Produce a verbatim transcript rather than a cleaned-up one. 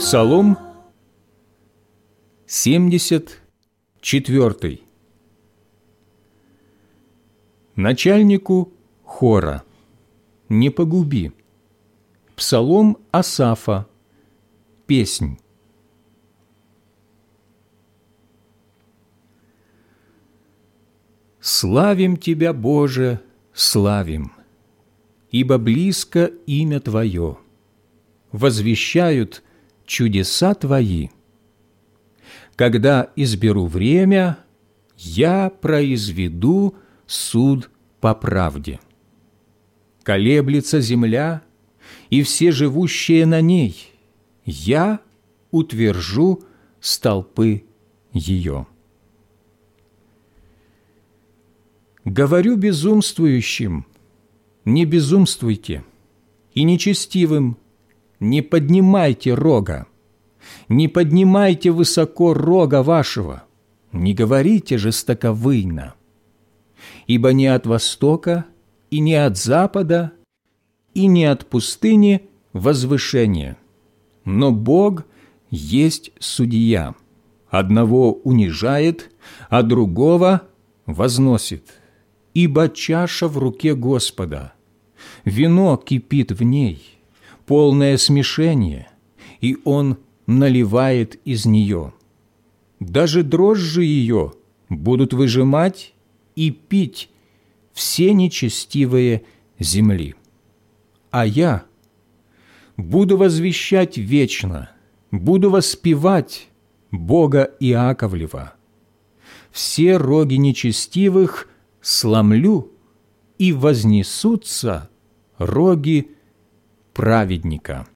Псалом семьдесят четвёртый. Начальнику хора не погуби. Псалом Асафа. Песнь. Славим Тебя, Боже, славим, ибо близко имя Твое. Возвещают чудеса Твои. Когда изберу время, я произведу суд по правде. Колеблется земля и все живущие на ней, я утвержу столпы ее. Говорю безумствующим: не безумствуйте, и нечестивым: не поднимайте рога, не поднимайте высоко рога вашего, не говорите жестоковыйно. Ибо не от востока, и не от запада, и не от пустыни возвышение, но Бог есть судья, одного унижает, а другого возносит. Ибо чаша в руке Господа, вино кипит в ней, полное смешение, и Он наливает из нее. Даже дрожжи ее будут выжимать и пить все нечестивые земли. А я буду возвещать вечно, буду воспевать Бога Иаковлева. Все роги нечестивых сломлю, и вознесутся роги праведника.